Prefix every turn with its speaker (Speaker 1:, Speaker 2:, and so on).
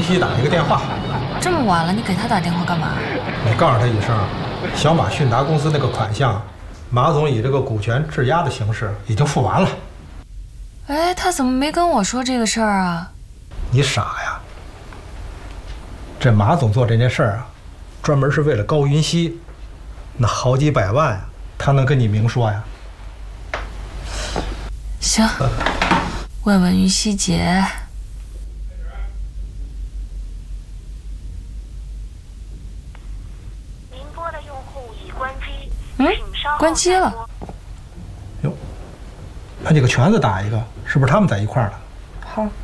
Speaker 1: 熙打一个电话。
Speaker 2: 这么晚了，你给他打电话干嘛？
Speaker 1: 你告诉他一声，小马迅达公司那个款项，马总以这个股权质押的形式已经付完了。
Speaker 2: 哎，他怎么没跟我说这个事儿啊？
Speaker 1: 你傻呀！这马总做这件事儿啊，专门是为了高云熙，那好几百万呀，他能跟你明说呀？
Speaker 2: 行，问问云熙姐。
Speaker 3: 您拨的用户已关机，
Speaker 2: 关机了。
Speaker 1: 哟，把几个全子打一个，是不是他们在一块儿了？
Speaker 2: 好。